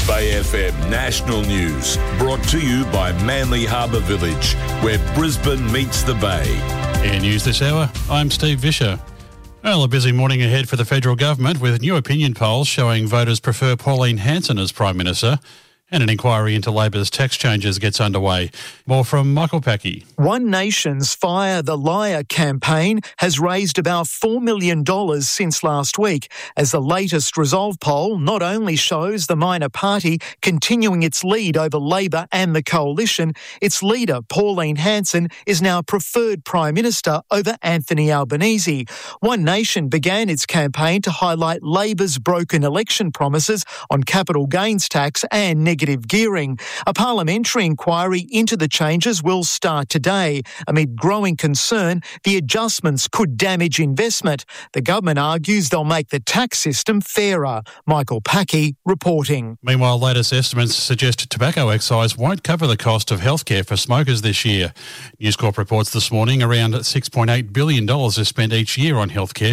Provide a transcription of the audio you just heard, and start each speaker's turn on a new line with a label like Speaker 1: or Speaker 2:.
Speaker 1: Bay FM National News, brought to you by Manly Harbour Village, where Brisbane meets the Bay.
Speaker 2: In news this hour, I'm Steve Vischer. Well, a busy morning ahead for the federal government, with new opinion polls showing voters prefer Pauline Hanson as Prime Minister, and an inquiry into Labor's tax changes gets underway. More from Michael Packy.
Speaker 3: One Nation's Fire the Liar campaign has raised about $4 million since last week, as the latest Resolve poll not only shows the minor party continuing its lead over Labor and the Coalition, its leader, Pauline Hanson, is now preferred Prime Minister over Anthony Albanese. One Nation began its campaign to highlight Labor's broken election promises on capital gains tax and negative gearing. A parliamentary inquiry into the changes will start today. Amid growing concern, the adjustments could damage investment. The government argues they'll make the tax system fairer. Michael Packy reporting.
Speaker 2: Meanwhile, latest estimates suggest tobacco excise won't cover the cost of healthcare for smokers this year. News Corp reports this morning around $6.8 billion is spent each year on healthcare.